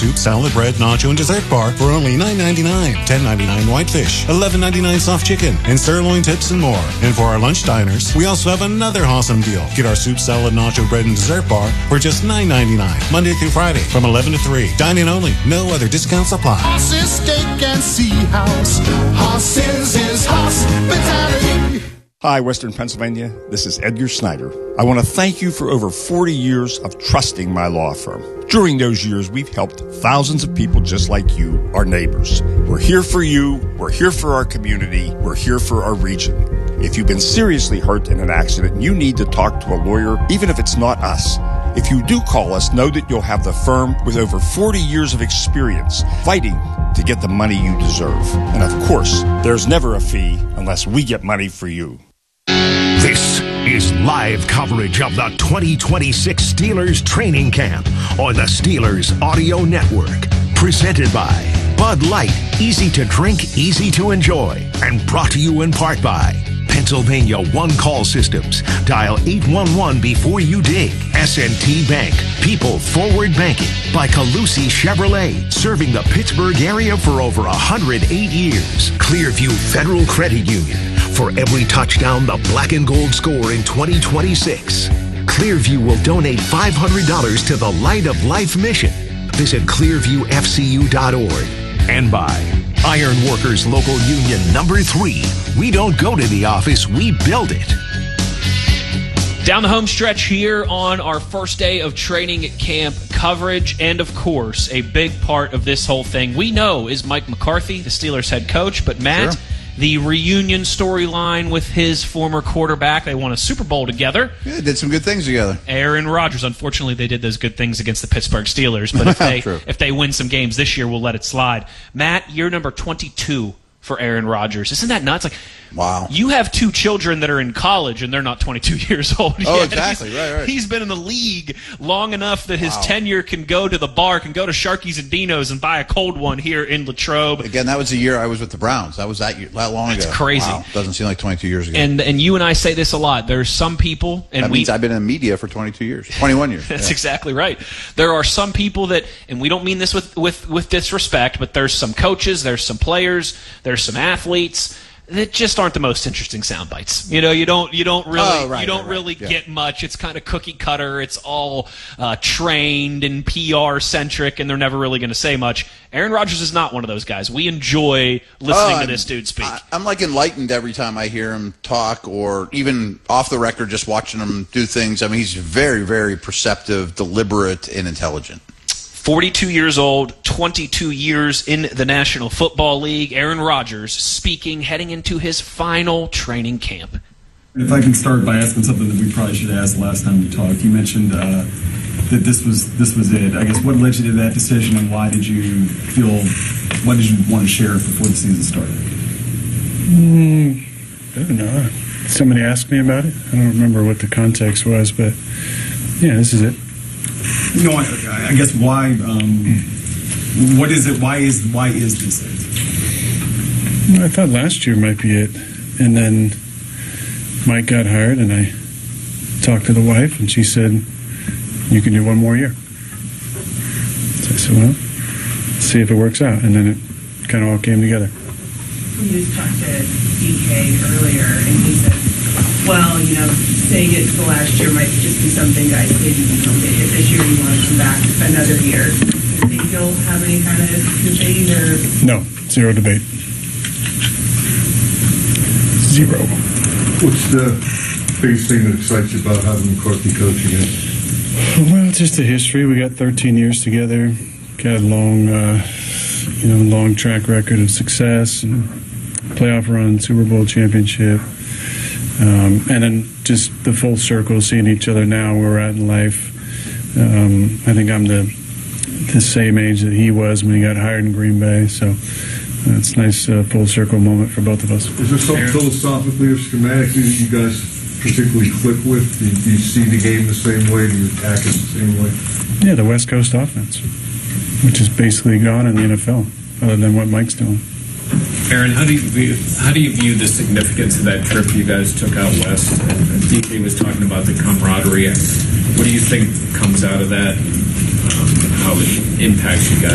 soup, salad, bread, nacho, and dessert bar for only $9.99. $10.99 whitefish, $11.99 soft chicken, and sirloin tips and more. And for our lunch diners, we also have another awesome deal. Get our soup, salad, nacho, bread, and dessert bar for just $9.99. Monday through Friday from 11 to 3. Dine-in only. No other discounts apply. Horses, steak, and sea house. Horses is hospitality. Hi, Western Pennsylvania. This is Edgar Snyder. I want to thank you for over 40 years of trusting my law firm. During those years, we've helped thousands of people just like you, our neighbors. We're here for you. We're here for our community. We're here for our region. If you've been seriously hurt in an accident, you need to talk to a lawyer, even if it's not us. If you do call us, know that you'll have the firm with over 40 years of experience fighting to get the money you deserve. And of course, there's never a fee unless we get money for you. This is live coverage of the 2026 Steelers training camp on the Steelers Audio Network. Presented by Bud Light, easy to drink, easy to enjoy. And brought to you in part by Pennsylvania One Call Systems. Dial 811 before you dig. S&T Bank. People Forward Banking. By Calusi Chevrolet. Serving the Pittsburgh area for over 108 years. Clearview Federal Credit Union. For every touchdown the black and gold score in 2026, Clearview will donate $500 to the Light of Life mission. Visit clearviewfcu.org. And by Iron Workers Local Union Number 3. We don't go to the office, we build it. Down the home stretch here on our first day of training camp coverage, and of course, a big part of this whole thing we know is Mike McCarthy, the Steelers head coach. But Matt, the reunion storyline with his former quarterback, they won a Super Bowl together. Yeah, did some good things together. Aaron Rodgers. Unfortunately, they did those good things against the Pittsburgh Steelers. But if they win some games this year, we'll let it slide. Matt, year number 22 for Aaron Rodgers. Isn't that nuts? Like, wow. You have two children that are in college, and they're not 22 years old yet. Oh, exactly. Right. He's been in the league long enough that his tenure can go to the bar, can go to Sharky's and Dino's and buy a cold one here in Latrobe. Again, that was the year I was with the Browns. That was that long ago. That's crazy. Wow. Doesn't seem like 22 years ago. And you and I say this a lot. There's some people, and that means I've been in media for 22 years, 21 years. That's exactly right. There are some people that, and we don't mean this with disrespect, but there's some coaches, there's some players, there's some athletes that just aren't the most interesting sound bites. You know, you don't really get much. It's kind of cookie cutter. It's all trained and PR centric, and they're never really going to say much. Aaron Rodgers is not one of those guys. We enjoy listening to this dude speak. I'm like enlightened every time I hear him talk, or even off the record, just watching him do things. I mean, he's very, very perceptive, deliberate, and intelligent. 42 years old, 22 years in the National Football League. Aaron Rodgers speaking, heading into his final training camp. If I can start by asking something that we probably should have asked last time we talked. You mentioned that this was it. I guess what led you to that decision, and what did you want to share before the season started? I don't know. Somebody asked me about it. I don't remember what the context was, but yeah, this is it. You know, I guess why? What is it? Why is this it? I thought last year might be it, and then Mike got hired, and I talked to the wife, and she said, "You can do one more year." So I said, "Well, see if it works out," and then it kind of all came together. You talked to DK earlier, and he said, well, you know, saying it the last year might just be something guys did. If this year you want to come back another year, do you think you'll have any kind of debate or? No, zero debate. Zero. What's the biggest thing that excites you about having McCarthy coaching it? Well, just the history. We got 13 years together. Got a long track record of success and playoff run, Super Bowl championship. And then just the full circle, seeing each other now where we're at in life. I think I'm the same age that he was when he got hired in Green Bay, so it's a nice full circle moment for both of us. Is there something philosophically or schematically that you guys particularly click with? Do you see the game the same way? Do you attack it the same way? Yeah, the West Coast offense, which is basically gone in the NFL, other than what Mike's doing. Aaron, how do you view the significance of that trip you guys took out west? DK was talking about the camaraderie. What do you think comes out of that? How it impacts you guys?